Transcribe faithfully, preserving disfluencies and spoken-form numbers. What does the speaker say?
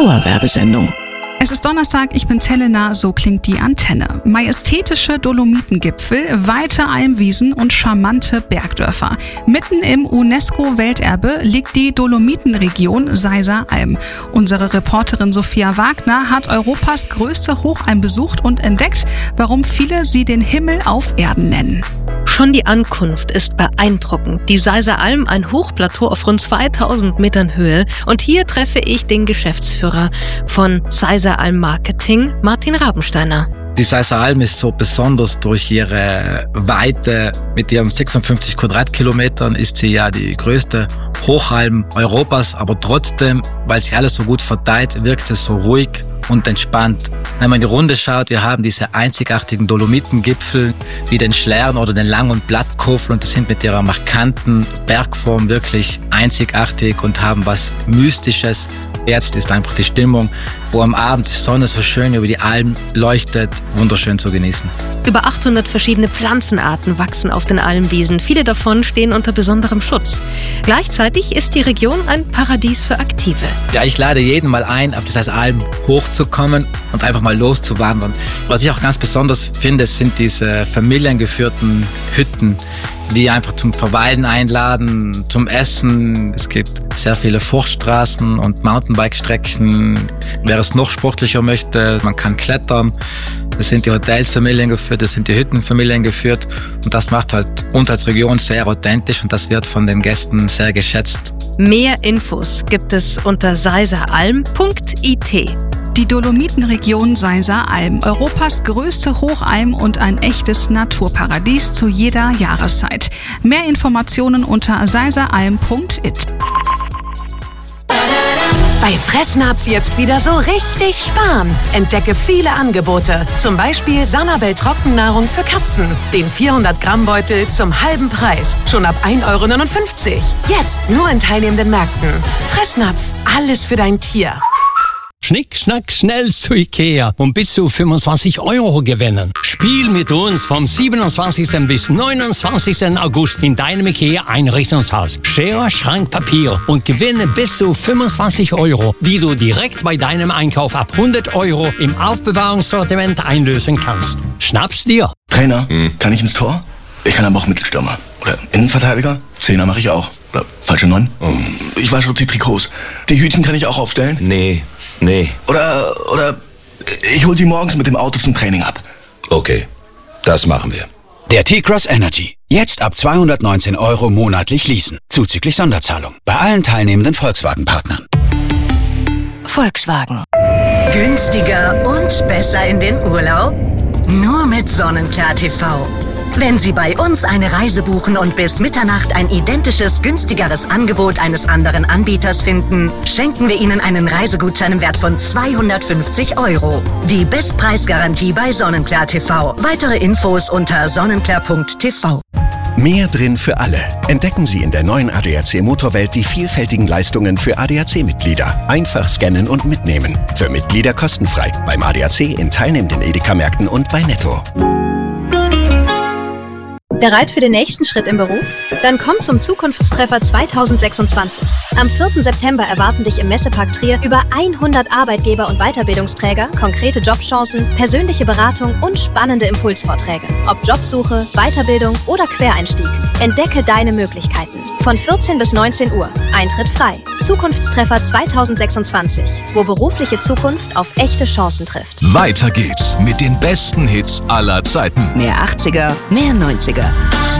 Dauerwerbesendung. Es ist Donnerstag, ich bin Helena, so klingt die Antenne. Majestätische Dolomitengipfel, weite Almwiesen und charmante Bergdörfer. Mitten im UNESCO-Welterbe liegt die Dolomitenregion Seiser Alm. Unsere Reporterin Sophia Wagner hat Europas größte Hochalm besucht und entdeckt, warum viele sie den Himmel auf Erden nennen. Schon die Ankunft ist beeindruckend. Die Seiser Alm, ein Hochplateau auf rund zweitausend Metern Höhe. Und hier treffe ich den Geschäftsführer von Seiser Alm Marketing, Martin Rabensteiner. Die Seiser Alm ist so besonders durch ihre Weite. Mit ihren sechsundfünfzig Quadratkilometern ist sie ja die größte Hochalm Europas. Aber trotzdem, weil sich alles so gut verteilt, wirkt es so ruhig und entspannt. Wenn man in die Runde schaut, wir haben diese einzigartigen Dolomitengipfel wie den Schlern oder den Lang- und Blattkofel und das sind mit ihrer markanten Bergform wirklich einzigartig und haben was Mystisches. Jetzt ist einfach die Stimmung, wo am Abend die Sonne so schön über die Alm leuchtet, wunderschön zu genießen. Über achthundert verschiedene Pflanzenarten wachsen auf den Almwiesen. Viele davon stehen unter besonderem Schutz. Gleichzeitig ist die Region ein Paradies für Aktive. Ja, ich lade jeden mal ein, auf die Seiser Alm hochzukommen und einfach mal loszuwandern. Was ich auch ganz besonders finde, sind diese familiengeführten Hütten, die einfach zum Verweilen einladen, zum Essen. Es gibt sehr viele Forststraßen und Mountainbike-Strecken. Wer es noch sportlicher möchte, man kann klettern. Es sind die Hotels familiengeführt, es sind die Hütten familiengeführt. Und das macht halt uns als Region sehr authentisch und das wird von den Gästen sehr geschätzt. Mehr Infos gibt es unter seiseralm punkt I T. Die Dolomitenregion Seiser Alm, Europas größte Hochalm und ein echtes Naturparadies zu jeder Jahreszeit. Mehr Informationen unter seiseralm punkt I T. Bei Fressnapf jetzt wieder so richtig sparen. Entdecke viele Angebote. Zum Beispiel Sanabel Trockennahrung für Katzen. Den vierhundert Gramm Beutel zum halben Preis. Schon ab ein Euro neunundfünfzig. Jetzt nur in teilnehmenden Märkten. Fressnapf, alles für dein Tier. Schnick, schnack, schnell zu Ikea und bis zu fünfundzwanzig Euro gewinnen. Spiel mit uns vom siebenundzwanzigsten bis neunundzwanzigsten August in deinem Ikea-Einrichtungshaus. Schere, Schrank, Papier und gewinne bis zu fünfundzwanzig Euro, die du direkt bei deinem Einkauf ab hundert Euro im Aufbewahrungssortiment einlösen kannst. Schnapp's dir. Trainer, hm. kann ich ins Tor? Ich kann aber auch Mittelstürmer. Oder Innenverteidiger? Zehner mache ich auch. Oder falsche Neun? Oh. Ich wasche die Trikots. Die Hütchen kann ich auch aufstellen? Nee. Nee. Oder, oder ich hol sie morgens mit dem Auto zum Training ab. Okay, das machen wir. Der T-Cross Energy. Jetzt ab zweihundertneunzehn Euro monatlich leasen. Zuzüglich Sonderzahlung. Bei allen teilnehmenden Volkswagen-Partnern. Volkswagen. Günstiger und besser in den Urlaub? Nur mit Sonnenklar T V. Wenn Sie bei uns eine Reise buchen und bis Mitternacht ein identisches, günstigeres Angebot eines anderen Anbieters finden, schenken wir Ihnen einen Reisegutschein im Wert von zweihundertfünfzig Euro. Die Bestpreisgarantie bei Sonnenklar T V. Weitere Infos unter sonnenklar punkt T V. Mehr drin für alle. Entdecken Sie in der neuen A D A C Motorwelt die vielfältigen Leistungen für A D A C-Mitglieder. Einfach scannen und mitnehmen. Für Mitglieder kostenfrei. Beim A D A C in teilnehmenden Edeka-Märkten und bei Netto. Bereit für den nächsten Schritt im Beruf? Dann komm zum Zukunftstreffer zweitausendsechsundzwanzig. Am vierten September erwarten dich im Messepark Trier über hundert Arbeitgeber und Weiterbildungsträger, konkrete Jobchancen, persönliche Beratung und spannende Impulsvorträge. Ob Jobsuche, Weiterbildung oder Quereinstieg. Entdecke deine Möglichkeiten. Von vierzehn bis neunzehn Uhr. Eintritt frei. Zukunftstreffer zweitausendsechsundzwanzig. Wo berufliche Zukunft auf echte Chancen trifft. Weiter geht's mit den besten Hits aller Zeiten. Mehr achtziger, mehr neunziger.